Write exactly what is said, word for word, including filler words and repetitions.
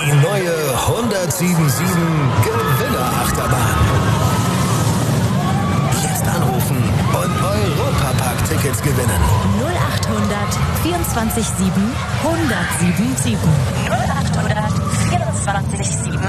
Die neue hundertsiebundsiebzig Gewinnerachterbahn. Jetzt anrufen und Europapark-Tickets gewinnen. null achthundert vierundzwanzig sieben hundertsieben sieben. null achthundert vierundzwanzig sieben.